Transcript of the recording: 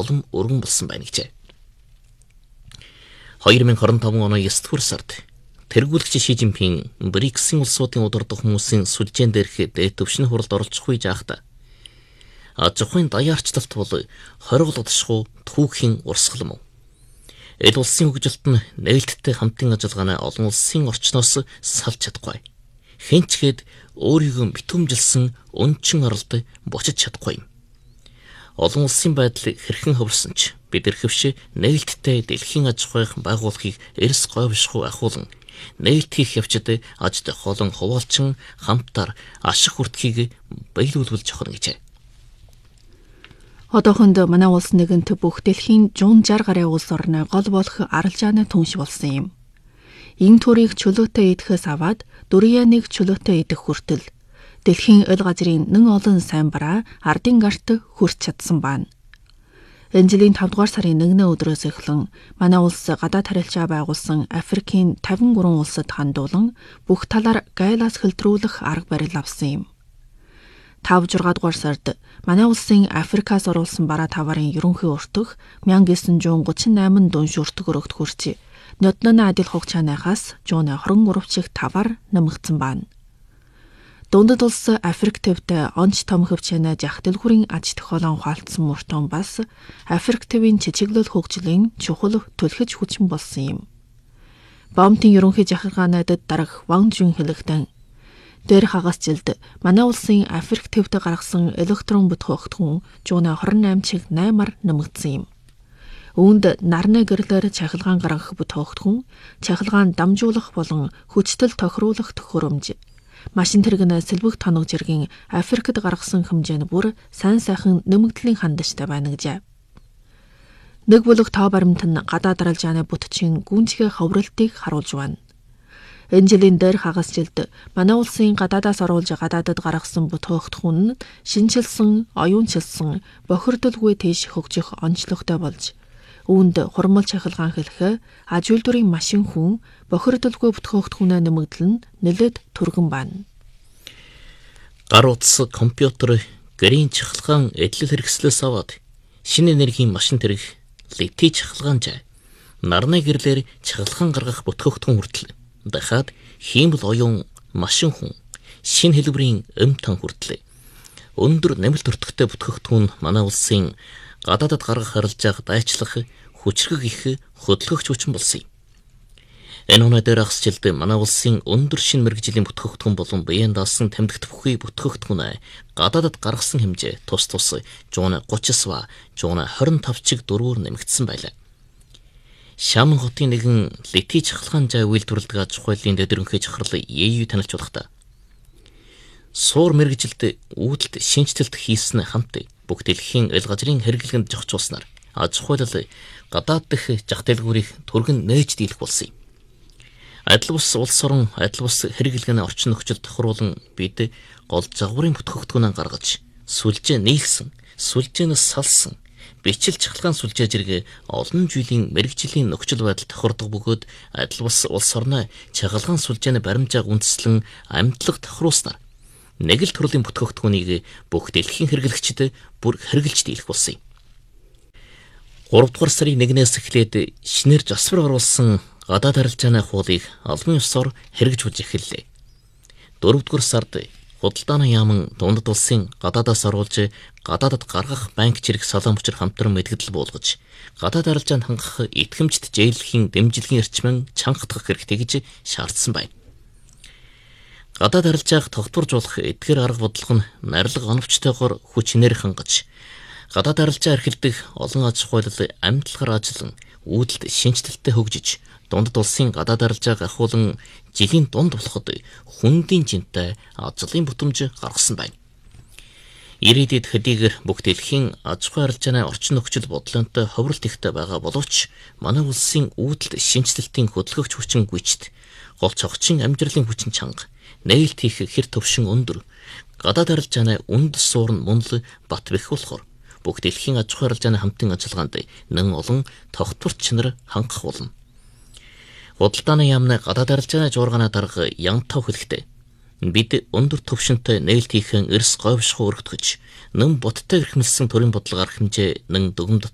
улам өргөн болсон байна гэжээ. 2025 оны 9 дугаар сард тэргүүлэгч Ши Жинпин БРИКС-ийн улсуудын удирдах хүмүүсийн сүлжээн дээрх дээд түвшний хуралд оролцох үе жаахта аж ахуйн даяарчлалт бол 20 голдошгүй түүхийн урсгал юм. Эд улсын хөгжилт нь нээлттэй хамтын ажиллагааны олон улсын орчноос салж чадахгүй. Хинчгээд өөрийгөө битүүмжилсэн өнчин оролд бочиж чадахгүй юм. Олон улсын байдал хэрхэн хөвөрсөн ч бид эрхэвш нээлттэй дэлхийн аж ахуйн байгууллагыг эрс говьшгүй ахуулан нээлт хийх явцад аж тохиолон хуваалчин хамтаар ашиг хүртхийг биелүүлүүлж явах гэжээ. Одоохонд манай улс нэгэнт бүх дэлхийн 160 гаруй улс орны гол болох арилжааны түнш болсон юм. Ин төрийг чөлөөтэй идэхээс аваад дүрьяаныг чөлөөтэй идэх хүртэл дэлхийн ойл газрын нэн олон сайн бараа ардын гарт хүрч чадсан байна. Энэ жилийн 5 дугаар сарын 1-ний өдрөөс эхлэн манай улс гадаад харилцаа байгуулсан Африкийн 53 улсад хандуулан бүх талаар гайлаас хэлтрүүлэх арга барил авсан юм. 5-6 дугаар сард манай улсын Африкаас оруулсан бараа таварын ерөнхий өртөг 1938 дүнш өртөг өргөд хүрч нөтнөн адил хугацааныхаас 123 чих тавар нэмэгдсэн байна. Дундад улс Африк төвд онц том хөвчнөө жах дэлгүүрийн аж тохиолон хаалтсан мөртөн бас Африк төвийн чичиглэл хөгжлийн чухал төлөхөж хүчин болсон юм. Бомтын ерөнхий захиргаануудад дарах Ван Жун хэлэхдээ дээр хагас жилд манай улсын Африк төвд гаргасан электрон бүтгэгдэхүүн 128 чих 8-аар нэмэгдсэн юм. Үүнд нарны гэрлээр чахилгаан гаргах бүтгэгдэхүүн, чахилгаан дамжуулах болон хүчтэл тохируулах төхөөрөмж, машин тэрэгнээ сэлбэг тоног жиргэн Африкт гаргасан хэмжээ нь бүр сайн сайхан нэмэгдлийн хандажтай байна гэжээ. Нэг бүлэг тоо баримт нь гадаад арилжааны бүтчийн гүнзгий ховролтыг харуулж байна. Энэ жилийн дээр хагас жилд манай улсын гадаадаас оруулж гадаадад гаргасан бүтгэгдэхүүн нь шинжилсэн, оюунчилсан, бохирдолгүй тийш хөгжих онцлогтой болж үүнд хурмал чахилгаан хэлэх, аж үйлдвэрийн машин хүн, бохирдолгүй бүтгэгдэхүүнээ нэмэгдэл нь нэлээд түргэн байна. Гар утас, компьютер, гэрийн чахилгаан эдлэл хэрэгслээс аваад шинэ энергийн машин тэрэг, литий чахилгаан жаа, нарны гэрлэр чахилгаан гаргах бүтгэгдэхүүн хүртэл дахиад хиймэл оюун машин хүн, шинэ хэлбэрийн эмтан хүртэл өндөр нэмэлт өртөгтэй бүтгэгдэхүүн манай улсын гадаадад гаргах харилцааг дайчлах хүчрэг их хөдөлгөгч хүчин болсон юм. Энэ оноо дээр ахс жилд манай улсын өндөр шин мэргэжлийн бүтгэгдэхүүн болон биеийн даасан тэмдэгт бүхий бүтгэгдэхүүн гадаадад гаргасан хэмжээ тус 139 125 чиг дөрвөөр нэмэгдсэн байлаа. Шаман хотын нэгэн литий чахилгаан жаа үйлдвэрлэдэг аж ахуйлын дэвдрэнхий захирал ЕЮ танилж болохта. Суур мэргэжилд үүдэлт шинжилэлт хийсэн хамт бүх дэлхийн ойл газрын хэрэглэгэнд зохицуулснаар аж ахуйлал гадаад дэх зах дэлгүүрийг түргэн нээж дийлэх болсон юм. Адил бус улс орон адил бус хэрэглэгээний орчин нөхцөл тохируулан бид гол загварын бүтгэгдэхүүнээ гаргаж сүлжээ нийлсэн, сүлжээнээс салсан, бичил чахалгаан сүлжээ зэрэг олон жилийн мэргэжлийн нөхцөл байдал тохирдог бөгөөд адил бус улс орны чахалгаан сүлжээний баримжааг үндэслэн амтлаг тохируулснаар нэг л төрлийн бүтгэгдэхүүнийг бүх дэлхийн хэрэглэгчид бүр хэрэгжилж дийлэх болсон юм. 3 дугаар сарын 1-ээс эхлээд шинээр засвар оруулсан гадаад харилцааны хуулийг албан ёсоор хэрэгжүүлж эхэллээ. 4 дугаар сард худалдааны яаман дундад улсын гадаадаас оруулж гадаадад гаргах банк зэрэг салаан мөчр хамтран мэдгдэл буулгаж гадаад харилцаанд хангах итгэмжт зээлхийн дэмжлэгийн эрчмэн чангатгах хэрэгтэй гэж шаардсан байна. Гадаад харилцааг тогтворжуулах эдгээр арга бодлого нь нарилга оновчтойгоор хүч энерги хангаж гадаад харилцаа эрхэлдэг олон аж ахуйлал амьдлахаар ажиллан үүдэлт шинжилттэй хөгжиж дундад улсын гадаад харилцааг ахуулан жилийн дунд болоход хүндийн жинтэй ажлын бүтэмж гаргасан байна. Ирээдүйд хэдийгээр бүх дэлхийн аж ахуй харилцааны орчин нөхцөл бодлонтой ховролт ихтэй байгаа боловч манай улсын үүдэлт шинжилтийн хөдөлгөгч хүчин гүйцэд гол цогцын амжилтын хүчин чанга нээлт хийх хэр төвшин өндөр гадаад харилцааны үнд суур нь мунл бат бэх болохоор бүх дэлхийн аж ахуй харилцааны хамтын ажиллагаанд нэн олон тогтворч чанар хангах болно. Худалдааны яамны гадаад харилцааны жуургааны дарга Янтав хэлэхдээ бид өндөр төвшөнтэй нээлт хийхэн эрс говьшгүй өргөдгөж нэн боттой эрхмэлсэн төрийн бодлого арга хэмжээ нэн дүгнэлт